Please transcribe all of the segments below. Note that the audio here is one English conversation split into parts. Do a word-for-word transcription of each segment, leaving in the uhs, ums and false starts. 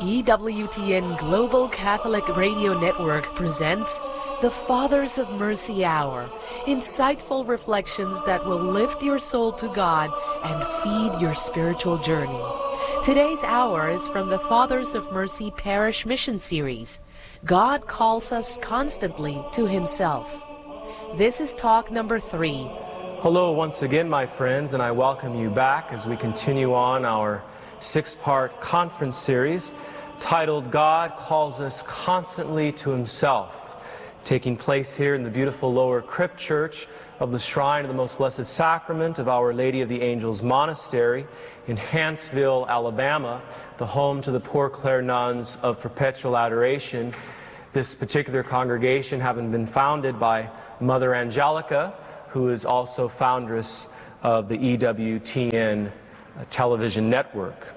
E W T N Global Catholic Radio Network presents the Fathers of Mercy Hour, insightful reflections that will lift your soul to God and feed your spiritual journey. Today's hour is from the Fathers of Mercy Parish Mission Series. God calls us constantly to Himself. This is talk number three. Hello once again, my friends, and I welcome you back as we continue on our six-part conference series titled God Calls Us Constantly to Himself, taking place here in the beautiful Lower Crypt Church of the Shrine of the Most Blessed Sacrament of Our Lady of the Angels Monastery in Hanceville, Alabama, the home to the Poor Clare Nuns of Perpetual Adoration. This particular congregation having been founded by Mother Angelica, who is also foundress of the E W T N television network.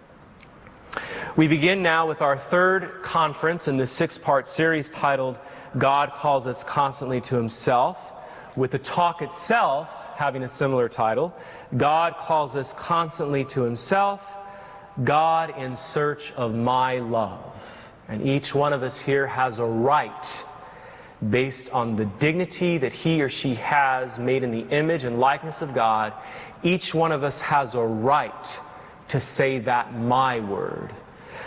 We begin now with our third conference in this six-part series titled God Calls Us Constantly to Himself, with the talk itself having a similar title, God Calls Us Constantly to Himself, God in Search of My Love. And each one of us here has a right, based on the dignity that he or she has, made in the image and likeness of God, each one of us has a right to say that my word.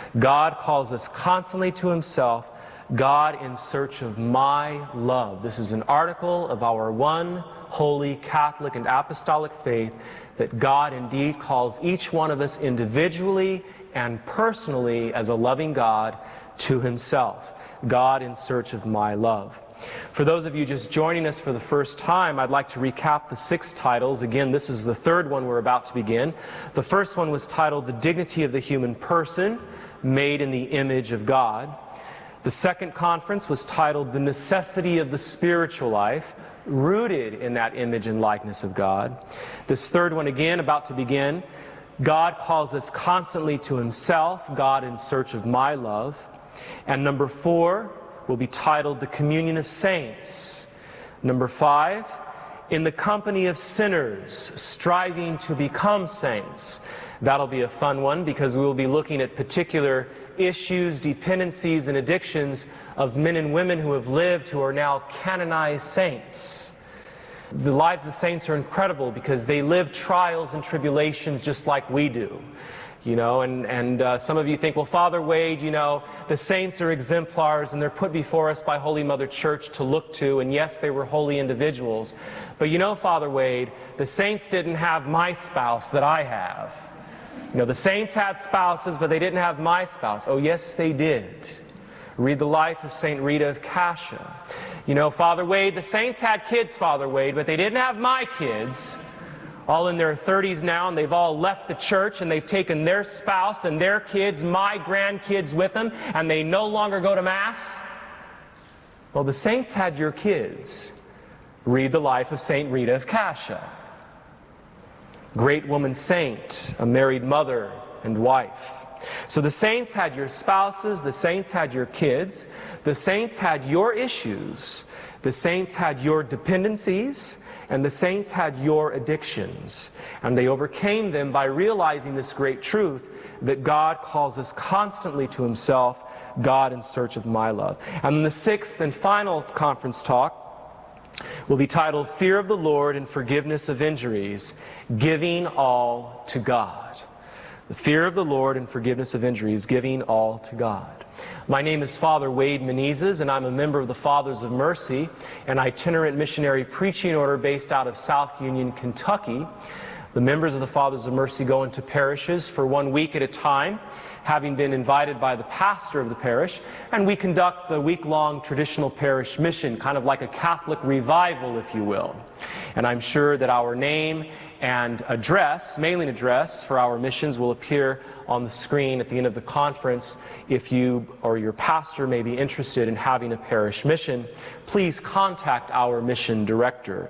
God calls us constantly to Himself, God in search of my love. This is an article of our one holy Catholic and apostolic faith, that God indeed calls each one of us individually and personally as a loving God to Himself. God in search of my love. For those of you just joining us for the first time, I'd like to recap the six titles. Again, this is the third one we're about to begin. The first one was titled The Dignity of the Human Person, Made in the Image of God. The second conference was titled The Necessity of the Spiritual Life, Rooted in that image and likeness of God. This third one, again, about to begin, God Calls Us Constantly to Himself, God in Search of My Love. And number four will be titled The Communion of Saints. Number five, In the Company of Sinners, Striving to Become Saints. That'll be a fun one because we will be looking at particular issues, dependencies, and addictions of men and women who have lived who are now canonized saints. The lives of the saints are incredible because they live trials and tribulations just like we do. You know, and, and uh, some of you think, well, Father Wade, you know, the saints are exemplars and they're put before us by Holy Mother Church to look to, and yes, they were holy individuals. But you know, Father Wade, the saints didn't have my spouse that I have. You know, the saints had spouses, but they didn't have my spouse. Oh, yes, they did. Read the life of Saint Rita of Cascia. You know, Father Wade, the saints had kids, Father Wade, but they didn't have my kids. All in their thirties now, and they've all left the church, and they've taken their spouse and their kids, my grandkids, with them, and they no longer go to Mass. Well, the saints had your kids. Read the life of Saint Rita of Cascia. Great woman saint, a married mother and wife. So the saints had your spouses, the saints had your kids, the saints had your issues, the saints had your dependencies, and the saints had your addictions. And they overcame them by realizing this great truth that God calls us constantly to Himself, God in search of my love. And the sixth and final conference talk will be titled Fear of the Lord and Forgiveness of Injuries, Giving All to God. The fear of the Lord and forgiveness of injuries, giving all to God. My name is Father Wade Menezes, and I'm a member of the Fathers of Mercy, an itinerant missionary preaching order based out of South Union, Kentucky. The members of the Fathers of Mercy go into parishes for one week at a time, having been invited by the pastor of the parish, and we conduct the week-long traditional parish mission, kind of like a Catholic revival, if you will. And I'm sure that our name and address, mailing address for our missions will appear on the screen at the end of the conference. If you or your pastor may be interested in having a parish mission, please contact our mission director.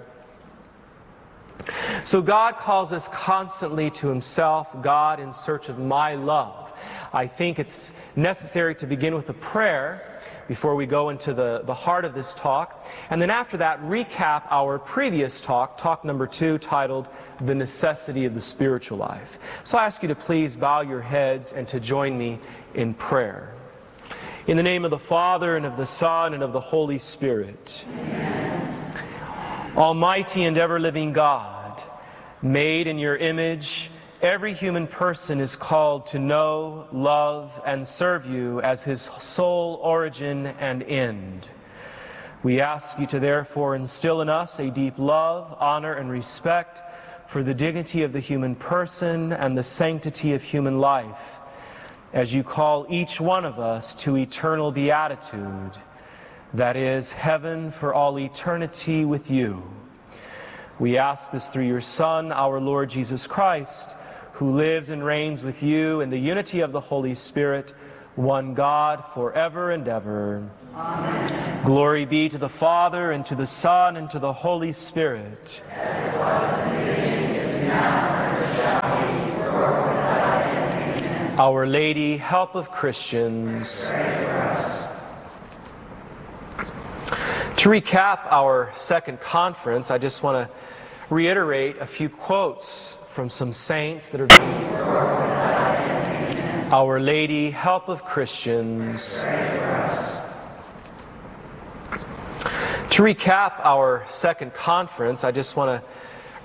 So God calls us constantly to Himself, God in search of my love. I think it's necessary to begin with a prayer before we go into the, the heart of this talk. And then after that, recap our previous talk, talk number two, titled The Necessity of the Spiritual Life. So I ask you to please bow your heads and to join me in prayer. In the name of the Father, and of the Son, and of the Holy Spirit. Amen. Almighty and ever-living God, made in your image, every human person is called to know, love, and serve you as his sole origin and end. We ask you to therefore instill in us a deep love, honor, and respect for the dignity of the human person and the sanctity of human life, as you call each one of us to eternal beatitude, that is, heaven for all eternity with you. We ask this through your Son, our Lord Jesus Christ, who lives and reigns with you in the unity of the Holy Spirit, one God, forever and ever. Amen. Glory be to the Father, and to the Son, and to the Holy Spirit. As it was in the beginning, is now, and ever shall be, world without end. Amen. Our Lady, help of Christians. Pray for us. To recap our second conference, I just want to reiterate a few quotes from some saints that are being Our Lady, help of Christians. To recap our second conference, I just want to